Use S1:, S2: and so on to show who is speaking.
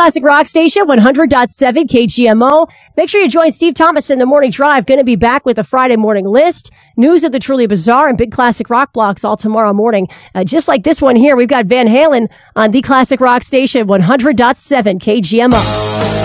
S1: Classic Rock Station, 100.7 KGMO. Make sure you join Steve Thomas in the morning drive. Going to be back with a Friday morning list, news of the truly bizarre, and big classic rock blocks all tomorrow morning. Just like this one here, we've got Van Halen on the Classic Rock Station, 100.7 KGMO.